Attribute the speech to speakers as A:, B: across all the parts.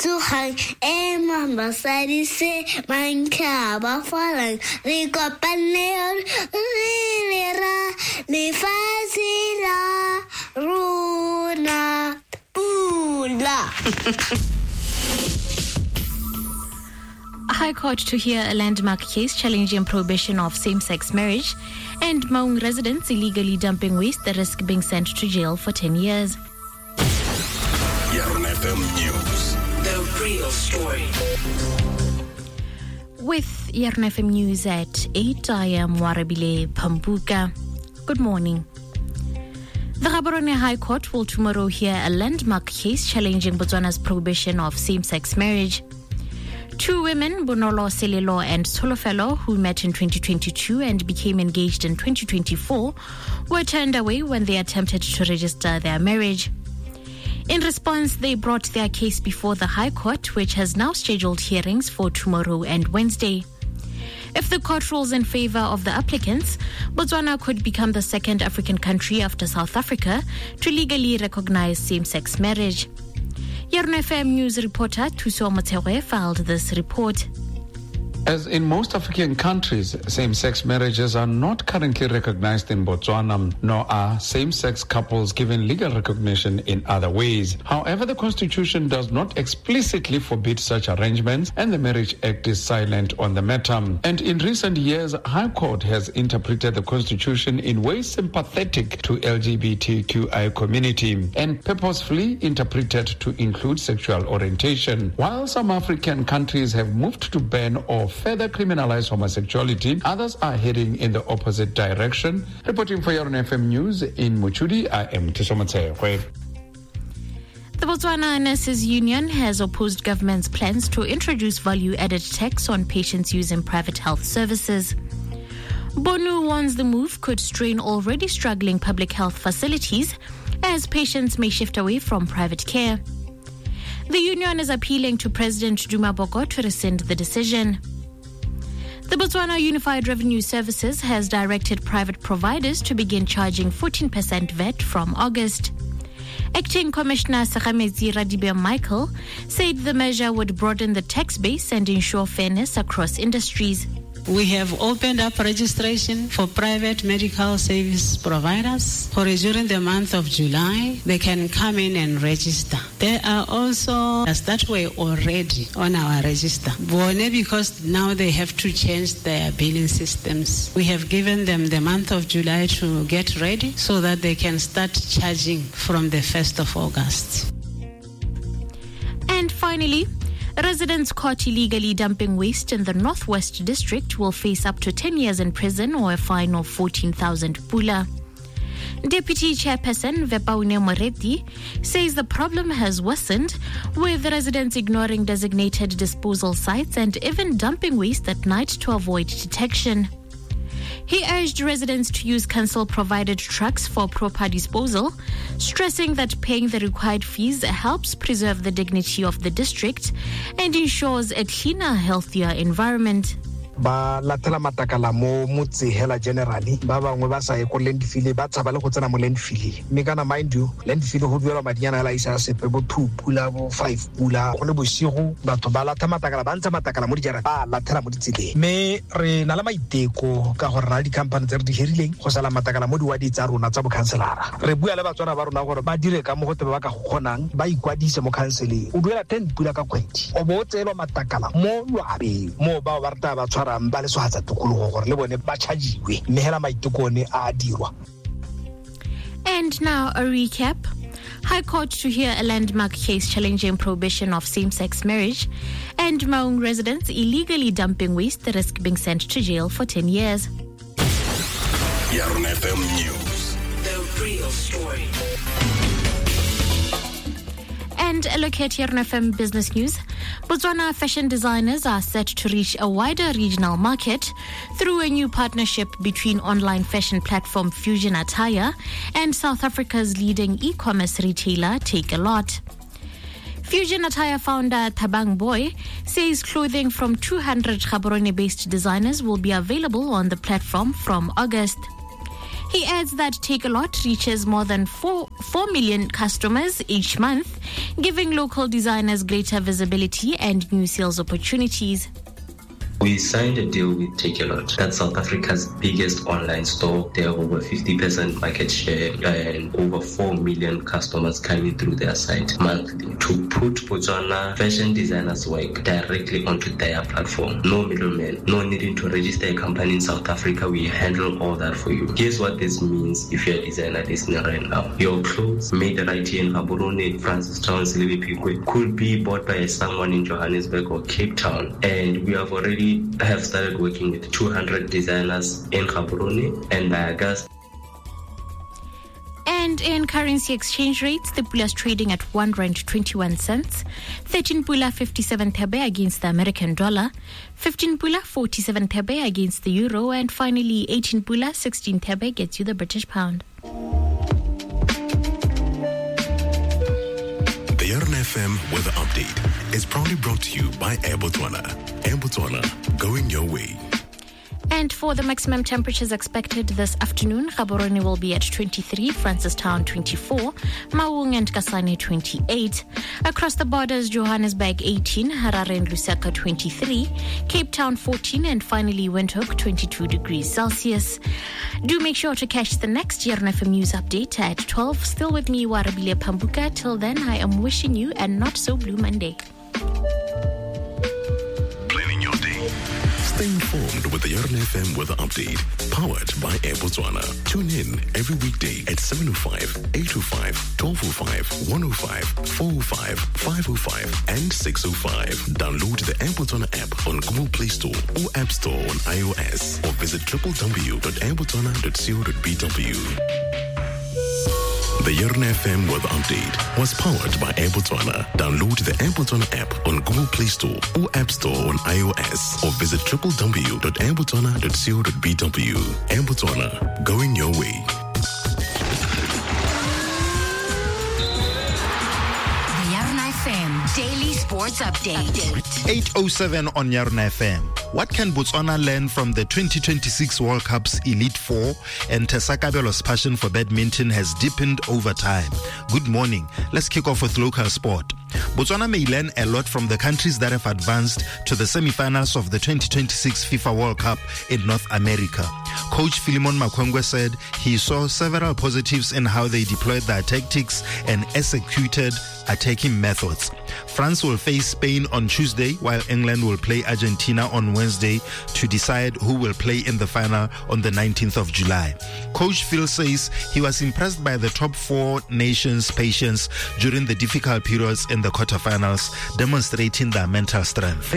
A: tsogang e mambasadi se mantlha ba falang re kopane re ra lefatshe la rona pula.
B: High Court to hear a landmark case challenging prohibition of same-sex marriage, and Maung residents illegally dumping waste that risk being sent to jail for 10 years.
C: Yarn FM News, the real story.
B: With Yarn FM News at 8, I am Warabile Pambuka. Good morning. The Gaborone High Court will tomorrow hear a landmark case challenging Botswana's prohibition of same-sex marriage. Two women, Bonolo Selelo and Solofelo, who met in 2022 and became engaged in 2024, were turned away when they attempted to register their marriage. In response, they brought their case before the High Court, which has now scheduled hearings for tomorrow and Wednesday. If the court rules in favor of the applicants, Botswana could become the second African country after South Africa to legally recognize same-sex marriage. Yarn FM News reporter Thuso Motshewe filed this report.
D: As in most African countries, same-sex marriages are not currently recognized in Botswana, nor are same-sex couples given legal recognition in other ways. However, the Constitution does not explicitly forbid such arrangements, and the Marriage Act is silent on the matter. And in recent years, High Court has interpreted the Constitution in ways sympathetic to LGBTQI community and purposefully interpreted to include sexual orientation. While some African countries have moved to ban or further criminalize homosexuality, others are heading in the opposite direction. Reporting for Yarn FM News in Muchudi, I am Tisomatsewe.
B: The Botswana Nurses Union has opposed government's plans to introduce value-added tax on patients using private health services. Bonu warns the move could strain already struggling public health facilities as patients may shift away from private care. The union is appealing to President Duma Boko to rescind the decision. The Botswana Unified Revenue Services has directed private providers to begin charging 14% VAT from August. Acting Commissioner Sakhamezi Radibe Michael said the measure would broaden the tax base and ensure fairness across industries.
E: We have opened up registration for private medical service providers during the month of July. They can come in and register. There are also that way already on our register. Because now they have to change their billing systems. We have given them the month of July to get ready so that they can start charging from the 1st of August.
B: And finally, residents caught illegally dumping waste in the Northwest District will face up to 10 years in prison or a fine of 14,000 pula. Deputy Chairperson Vepaune Moretti says the problem has worsened, with residents ignoring designated disposal sites and even dumping waste at night to avoid detection. He urged residents to use council-provided trucks for proper disposal, stressing that paying the required fees helps preserve the dignity of the district and ensures a cleaner, healthier environment.
F: Ba latela matakala mo motse hela generally ba bangwe ba sa ye ko landfill ba tsaba le go tsena mo landfill me kana mind you landfill go duela madiana la isa sepe bo 2 pula bo 5 pula go le bosigo batho ba latela matakala ba ntse matakala mo dijara ba latela mo ditseleng me re na la maiteko ka gore ra di company tse re di herileng go sala matakala mo diwadi tsa rona tsa bo councilora re bua le batswana ba rona gore ba dire ka mo go tebe ba ka kgonang ba ikwadise mo councileng o duela 10 pula ka kgwedi o bo tselwa matakala mo lwabe mo ba ba rata ba and
B: now a recap. High Court to hear a landmark case challenging prohibition of same-sex marriage, and Maung residents illegally dumping waste that risk being sent to jail for 10 years.
C: Yarn FM News, the real story.
B: And a look at Yarn FM Business News. Botswana fashion designers are set to reach a wider regional market through a new partnership between online fashion platform Fusion Attire and South Africa's leading e-commerce retailer Takealot. Fusion Attire founder Thabang Boy says clothing from 200 Gaborone-based designers will be available on the platform from August. He adds that Takealot reaches more than 4 million customers each month, giving local designers greater visibility and new sales opportunities.
G: We signed a deal with Takealot. That's South Africa's biggest online store. They have over 50% market share and over 4 million customers coming through their site monthly to put Botswana fashion designers' work directly onto their platform. No middleman, no needing to register a company in South Africa. We handle all that for you. Here's what this means if you're a designer listening right now. Your clothes made right here in Gaborone, Francistown, Silibi Pikwe could be bought by someone in Johannesburg or Cape Town. And we have started working with 200 designers in Gaborone and by August.
B: And in currency exchange rates, the pula is trading at R1.21, 13 pula 57 thebe against the American dollar, 15 pula 47 thebe against the euro, and finally 18 pula 16 thebe gets you the British pound.
C: The Yarn FM Weather Update is proudly brought to you by Air Botswana. Air Botswana, going your way.
B: And for the maximum temperatures expected this afternoon, Gaborone will be at 23, Francistown 24, Maung and Kasane 28. Across the borders, Johannesburg 18, Harare and Lusaka 23, Cape Town 14, and finally Windhoek 22 degrees Celsius. Do make sure to catch the next Yarn FM News Update at 12. Still with me, Warabile Pambuka. Till then, I am wishing you a not so blue Monday.
C: Stay informed with the Yarn FM Weather Update, powered by Air Botswana. Tune in every weekday at 7:05, 8:05, 12:05, 1:05, 4:05, 5:05, and 6:05. Download the Air Botswana app on Google Play Store or App Store on iOS, or visit www.airbotswana.co.bw. The Yarn FM Weather Update was powered by Air Botswana. Download the Air Botswana app on Google Play Store or App Store on iOS, or visit www.airbotswana.co.bw. Air Botswana, going your way.
H: The Yarn FM Daily Sports Update.
I: 8:07 on Yarn FM. What can Botswana learn from the 2026 World Cup's Elite Four? And Tessa Kabelo's passion for badminton has deepened over time. Good morning. Let's kick off with local sport. Botswana may learn a lot from the countries that have advanced to the semi-finals of the 2026 FIFA World Cup in North America. Coach Philemon Makwengwe said he saw several positives in how they deployed their tactics and executed attacking methods. France will face Spain on Tuesday, while England will play Argentina on Wednesday to decide who will play in the final on the 19th of July. Coach Phil says he was impressed by the top four nations' patience during the difficult periods in the quarterfinals, demonstrating their mental strength.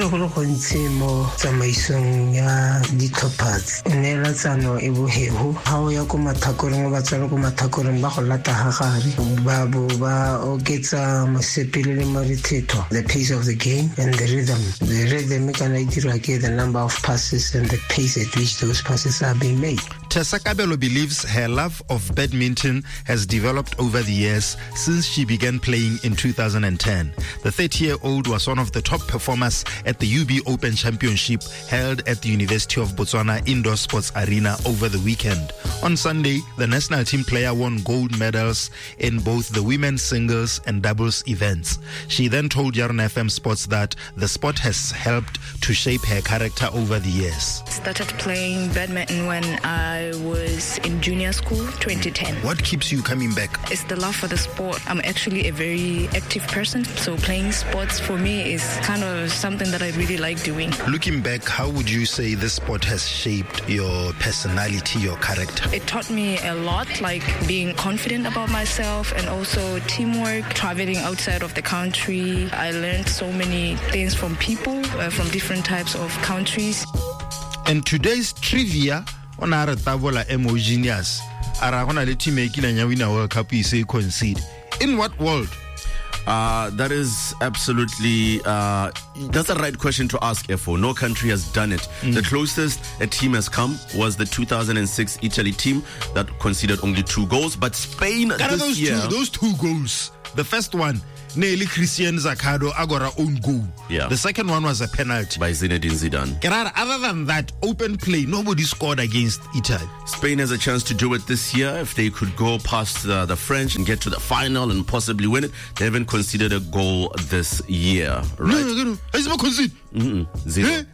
J: The pace of the game and the rhythm. The rhythm can the number of passes and the pace at which those passes are being made.
I: Tessa Kabelo believes her love of badminton has developed over the years since she began playing in 2010. The 30-year-old was one of the top performers at the UB Open Championship held at the University of Botswana Indoor Sports Arena over the weekend. On Sunday, the national team player won gold medals in both the women's singles and doubles events. She then told Yarn FM Sports that the sport has helped to shape her character over the years.
K: Started playing badminton when I was in junior school, 2010.
I: What keeps you coming back?
K: It's the love for the sport. I'm actually a very active person, so playing sports for me is kind of something that I really like doing.
I: Looking back, how would you say this sport has shaped your personality, your character?
K: It taught me a lot, like being confident about myself and also teamwork, traveling outside of the country. I learned so many things from people from different types of countries.
I: And today's trivia on our Tavola Emojinias. Aragona le team making win a World Cup is say concede. In what world?
L: That is absolutely that's the right question to ask, Efo. No country has done it. The closest a team has come was the 2006 Italy team that conceded only 2 goals. But Spain this year...
I: Those two goals. The first one, Nearly Christian Zakado Agora own goal.
L: Yeah.
I: The second one was a penalty
L: by Zinedine Zidane.
I: Other than that, open play, nobody scored against Italy.
L: Spain has a chance to do it this year if they could go past the French and get to the final and possibly win it. They haven't conceded a goal this year, right?
I: No.
L: Zero.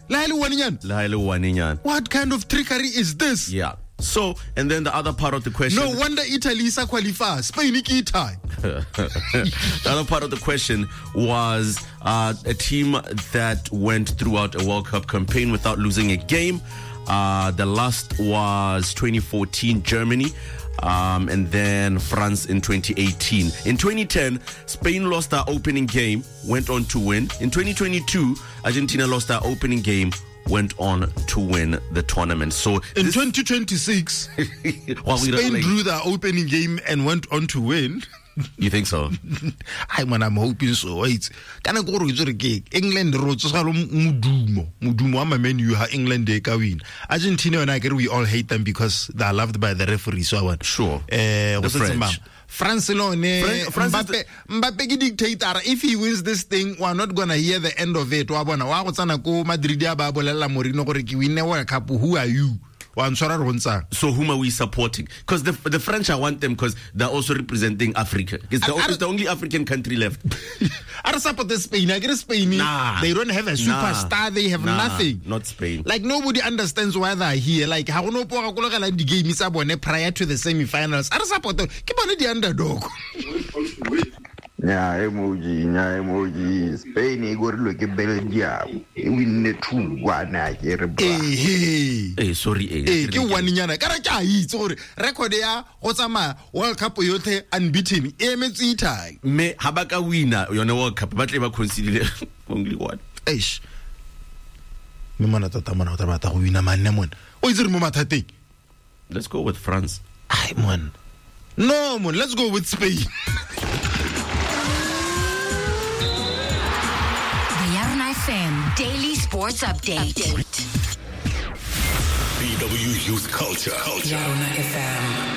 I: What kind of trickery is this?
L: Yeah. So, and then the other part of the question...
I: No wonder Italy is a qualifier. Spain is Italy.
L: The other part of the question was a team that went throughout a World Cup campaign without losing a game. The last was 2014, Germany. And then France in 2018. In 2010, Spain lost their opening game, went on to win. In 2022, Argentina lost their opening game, went on to win the tournament. So
I: in 2026, Spain drew their opening game and went on to win.
L: You think so?
I: I'm hoping so. Wait, can I go to England? Mudumo, I'm a menu. England they can win. Argentina and I we all hate them because they are loved by the referee. So I want
L: sure.
I: The French. France alone, Mbappe dictator. If he wins this thing, we're not gonna hear the end of it. Who are you?
L: So whom are we supporting? Because the French, I want them because they're also representing Africa. It's the only African country left.
I: I support Spain. I get Spain. Nah. They don't have a superstar. They have nothing.
L: Not Spain.
I: Like nobody understands why they're here. Like how no the game is prior to the semi-finals. I support them. Keep on the underdog.
M: emoji Spain igorilo ke Belgium win 2-1
L: sorry
I: ke one nyana ka ra tja itse gore record ya go tsama World Cup yote unbeaten emetse Italy
L: me ha ba ka winner yona World Cup ba tle ba consider only one
I: eish me mana tata mana o tla go winner man ne mona o itse re mo mathateng.
L: Let's go with France.
I: Ai man no man, let's go with Spain.
H: FM Daily Sports Update.
C: BW Youth Culture.
H: Yarona FM.